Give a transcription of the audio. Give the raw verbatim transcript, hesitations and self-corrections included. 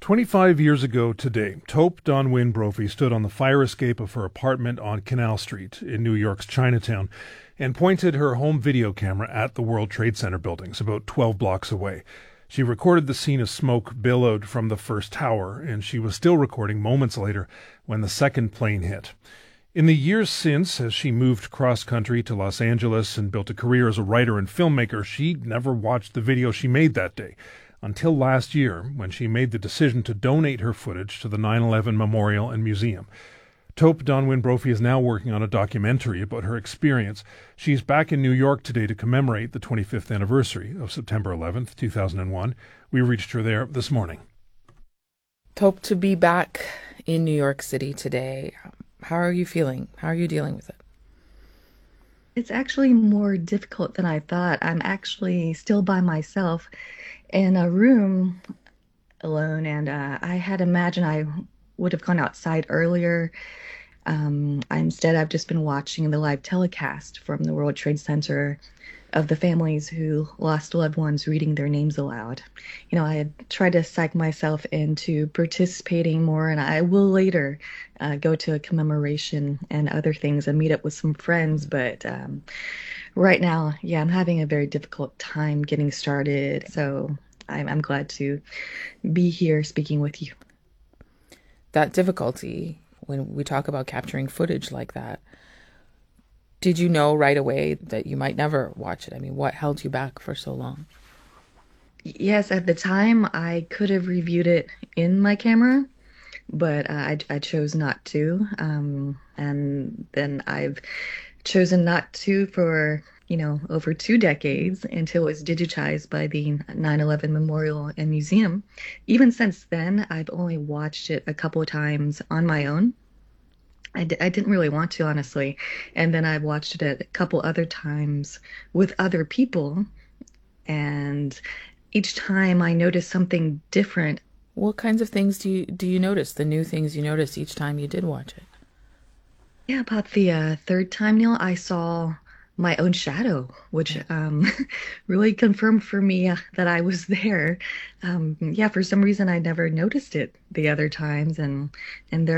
twenty-five years ago today, Tope Donwyn Brophy stood on the fire escape of her apartment on Canal Street in New York's Chinatown and pointed her home video camera at the World Trade Center buildings about twelve blocks away. She recorded the scene of smoke billowed from the first tower, and she was still recording moments later when the second plane hit. In the years since, as she moved cross-country to Los Angeles and built a career as a writer and filmmaker, she never watched the video she made that day, until last year when she made the decision to donate her footage to the nine eleven Memorial and Museum. Tope Donwyn Brophy is now working on a documentary about her experience. She's back in New York today to commemorate the twenty-fifth anniversary of September eleventh, two thousand one. We reached her there this morning. Tope, to be back in New York City today, how are you feeling? How are you dealing with it? It's actually more difficult than I thought. I'm actually still by myself in a room alone, and uh, I had imagined I would have gone outside earlier. Um, instead, I've just been watching the live telecast from the World Trade Center of the families who lost loved ones reading their names aloud. You know, I had tried to psych myself into participating more, and I will later uh, go to a commemoration and other things and meet up with some friends, but um, right now, yeah, I'm having a very difficult time getting started, so I'm, I'm glad to be here speaking with you. That difficulty, when we talk about capturing footage like that, did you know right away that you might never watch it? I mean, what held you back for so long? Yes, at the time, I could have reviewed it in my camera, but uh, I, I chose not to. Um, and then I've chosen not to for, you know, over two decades until it was digitized by the nine eleven Memorial and Museum. Even since then, I've only watched it a couple of times on my own. I d- I didn't really want to, honestly. And then I've watched it a couple other times with other people. And each time I noticed something different. What kinds of things do you, do you notice, the new things you notice each time you did watch it? Yeah, about the uh, third time, Neil, I saw my own shadow, which um, really confirmed for me uh, that I was there. Um, yeah, for some reason I never noticed it the other times. And, and there